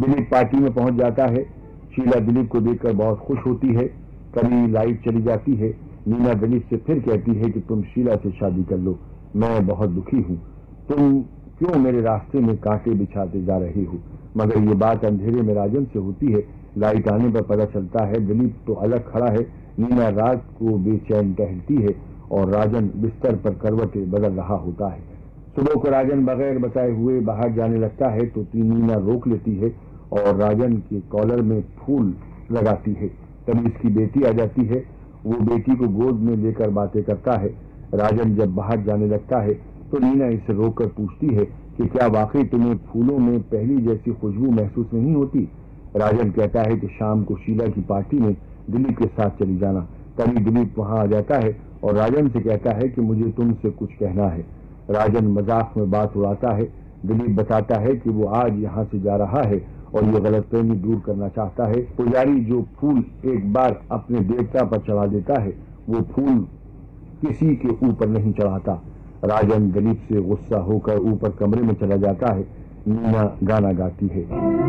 Dilip party में पहुंच जाता है। शीला दिलीप को देखकर बहुत खुश होती है। कभी लाइट चली जाती है। नीना दिलीप से फिर कहती है कि तुम शीला से शादी कर लो, मैं बहुत दुखी हूँ, तुम क्यों मेरे रास्ते में कांटे बिछाते जा रहे हो। मगर ये बात अंधेरे में राजन से होती है। लाइट आने पर पता चलता है दिलीप तो अलग खड़ा है। नीना रात को बेचैन टहलती है और राजन बिस्तर पर करवटें बदल रहा होता है। सुबह को राजन बगैर बताए हुए बाहर जाने लगता है तो नीना रोक लेती है और राजन के कॉलर में फूल लगाती है। तभी इसकी बेटी आ जाती है। वो बेटी को गोद में लेकर बातें करता है। राजन जब बाहर जाने लगता है तो नीना इसे रोककर पूछती है कि क्या वाकई तुम्हें फूलों में पहली जैसी खुशबू महसूस नहीं होती। राजन कहता है कि शाम को शीला की पार्टी में दिलीप के साथ चली जाना। तभी दिलीप वहां आ जाता है और राजन से कहता है कि मुझे तुमसे कुछ कहना है। राजन मजाक में बात उड़ाता है। दिलीप बताता है कि वो आज यहाँ से जा रहा है और ये गलतफहमी दूर करना चाहता है। पुजारी जो फूल एक बार अपने देवता पर चढ़ा देता है वो फूल किसी के ऊपर नहीं चढ़ाता। राजन दिलीप से गुस्सा होकर ऊपर कमरे में चला जाता है। नीना गाना गाती है।